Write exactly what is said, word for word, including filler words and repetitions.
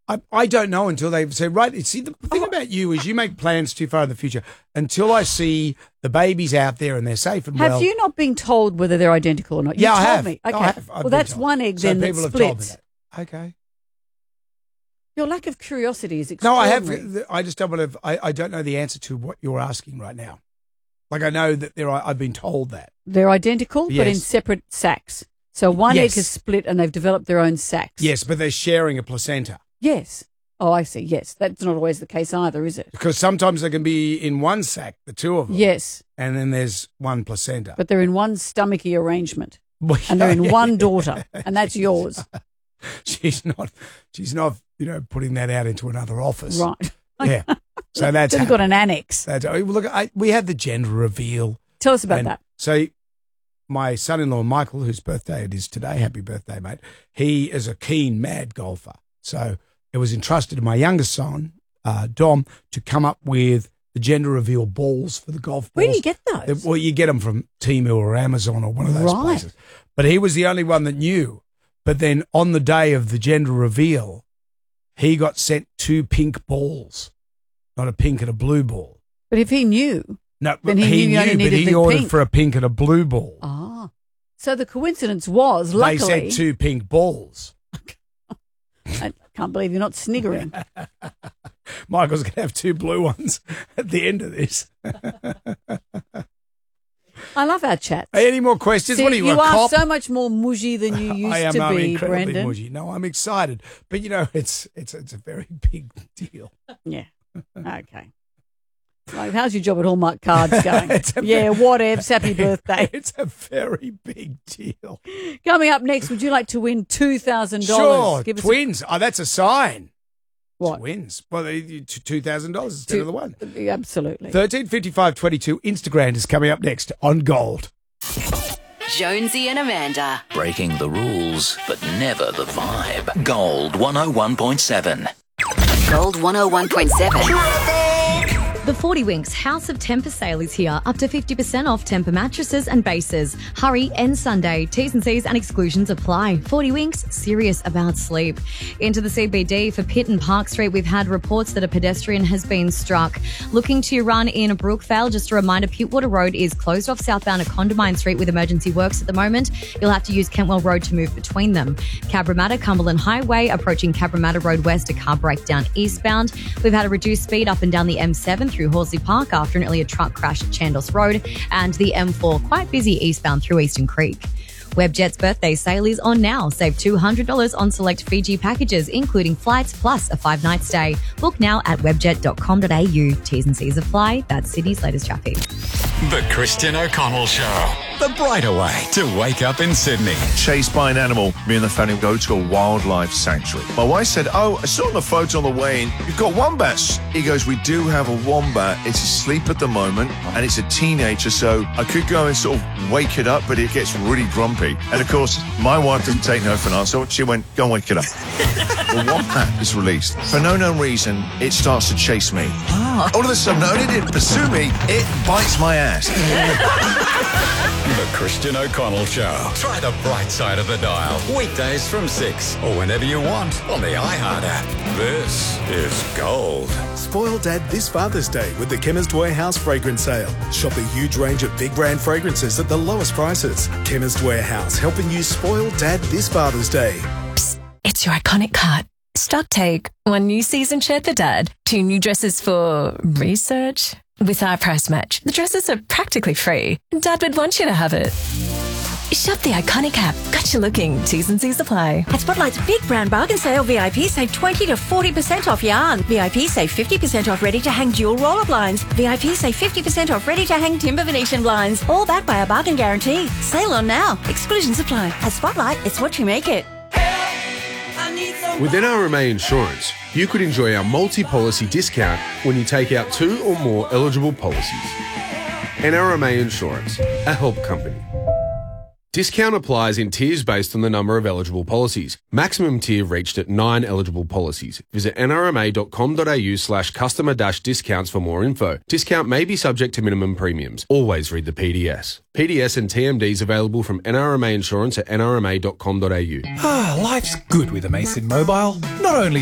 I, I don't know until they say, right, see, the thing about you is you make plans too far in the future. Until I see the babies out there and they're safe and have well. Have you not been told whether they're identical or not? You yeah, told I have. Me. Okay. I have. Well, that's told. one egg so then that people splits. have told me that. Okay. Your lack of curiosity is No, I extraordinary. have. I just don't want to. I, I don't know the answer to what you're asking right now. Like I know that there are. I've been told that they're identical, yes. but in separate sacs. So one yes. egg has split and they've developed their own sacs. Yes, but they're sharing a placenta. Yes. Oh, I see. Yes, that's not always the case either, is it? Because sometimes they can be in one sac, the two of them. Yes. And then there's one placenta. But they're in one stomachy arrangement. And they're in one daughter, and that's yours. She's not. She's not. You know, putting that out into another office. Right. Yeah. So that's. You've got an annex. That's, look, I, we had the gender reveal. Tell us about and that. So, my son-in-law Michael, whose birthday it is today, happy birthday, mate. He is a keen, mad golfer. So it was entrusted to my youngest son, uh, Dom, to come up with the gender reveal balls for the golf balls. Where do you get those? Well, you get them from Temu or Amazon or one of those right. places. But he was the only one that knew. But then on the day of the gender reveal, he got sent two pink balls, not a pink and a blue ball. But if he knew, no, then he, he knew, knew, you only but he the ordered pink. for a pink and a blue ball. Ah, so the coincidence was, luckily, they said two pink balls. I can't believe you're not sniggering. Michael's going to have two blue ones at the end of this. I love our chats. Hey, any more questions? See, What are you, you a are cop? so much more mushy than you used I am, to I'm be, incredibly Brendan. mushy. No, I'm excited. But, you know, it's it's it's a very big deal. Yeah. Okay. Like, how's your job at Hallmark Cards going? a yeah, whatevs. Happy birthday. It's a very big deal. Coming up next, would you like to win two thousand dollars? Sure. Give us Twins. A- oh, that's a sign. What? Twins. Well, they- two thousand dollars instead Two- of the one. Absolutely. thirteen fifty-five twenty-two Instagram is coming up next on Gold. Jonesy and Amanda. Breaking the rules, but never the vibe. Gold one oh one point seven. Gold one oh one point seven. The forty Winks House of Temper sale is here. Up to fifty percent off Temper mattresses and bases. Hurry, end Sunday. T's and C's and exclusions apply. forty Winks, serious about sleep. Into the C B D for Pitt and Park Street, we've had reports that a pedestrian has been struck. Looking to run in Brookvale, just a reminder, Pittwater Road is closed off southbound at Condamine Street with emergency works at the moment. You'll have to use Kentwell Road to move between them. Cabramatta, Cumberland Highway, approaching Cabramatta Road West, a car breakdown eastbound. We've had a reduced speed up and down the M seven through Horsley Park after an earlier truck crash at Chandos Road, and the M four quite busy eastbound through Eastern Creek. Webjet's birthday sale is on now. Save two hundred dollars on select Fiji packages, including flights plus a five-night stay. Book now at webjet dot com dot a u. T's and C's apply. That's Sydney's latest traffic. The Christian O'Connell Show. The brighter way to wake up in Sydney. Chased by an animal, me and the family go to a wildlife sanctuary. My wife said, oh, I saw on the photo on the way in, you've got wombats. He goes, we do have a wombat. It's asleep at the moment, and it's a teenager, so I could go and sort of wake it up, but it gets really grumpy. And, of course, my wife doesn't take no for an answer. She went, go and wake it up. The wombat is released. For no known reason, it starts to chase me. Ah. All of a sudden, not only did it pursue me, it bites my ass. The Christian O'Connell Show. Try the bright side of the dial. Weekdays from six or whenever you want on the iHeart app. This is Gold. Spoil Dad this Father's Day with the Chemist Warehouse fragrance sale. Shop a huge range of big brand fragrances at the lowest prices. Chemist Warehouse, helping you spoil Dad this Father's Day. Psst, it's your iconic cut. Stock take. One new season shirt for Dad. Two new dresses for research. With our price match, the dresses are practically free. Dad would want you to have it. Shop the iconic app. Got you looking. T's and C's apply. At Spotlight's Big Brand Bargain Sale, V I P save twenty to forty percent off yarn. V I P save fifty percent off ready-to-hang dual roller blinds. V I P save fifty percent off ready-to-hang timber Venetian blinds. All backed by a bargain guarantee. Sale on now. Exclusions apply. At Spotlight, it's what you make it. With N R M A Insurance, you could enjoy our multi-policy discount when you take out two or more eligible policies. N R M A Insurance, a help company. Discount applies in tiers based on the number of eligible policies. Maximum tier reached at nine eligible policies. Visit n r m a dot com dot a u slash customer dash discounts for more info. Discount may be subject to minimum premiums. Always read the P D S. P D S and T M Ds available from N R M A Insurance at n r m a dot com dot a u. Ah, life's good with a Mason Mobile. Not only